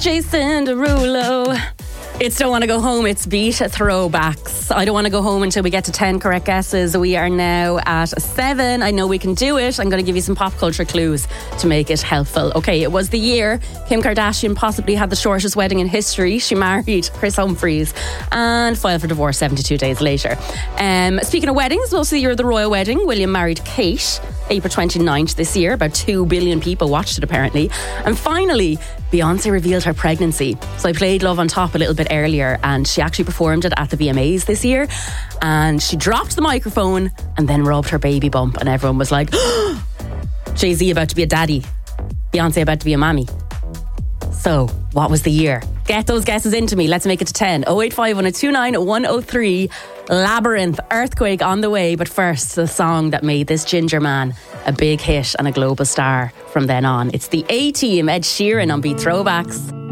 Jason Derulo. It's Don't Wanna Go Home, it's Beat Throwbacks. I don't want to go home until we get to 10 correct guesses. We are now at 7. I know we can do it. I'm going to give you some pop culture clues to make it helpful. Okay, it was the year Kim Kardashian possibly had the shortest wedding in history. She married Chris Humphries and filed for divorce 72 days later. Speaking of weddings, it was the year of the royal wedding. William married Kate, April 29th this year. About 2 billion people watched it apparently. And finally, Beyonce revealed her pregnancy. So I played Love on Top a little bit earlier and she actually performed it at the VMAs this year, and she dropped the microphone and then rubbed her baby bump and everyone was like, Jay-Z about to be a daddy, Beyonce about to be a mammy. So what was the year? Get those guesses into me. Let's make it to 10. 085 1029 103. Labyrinth, Earthquake on the way. But first, the song that made this ginger man a big hit and a global star from then on. It's the A-Team, Ed Sheeran on Beat Throwbacks.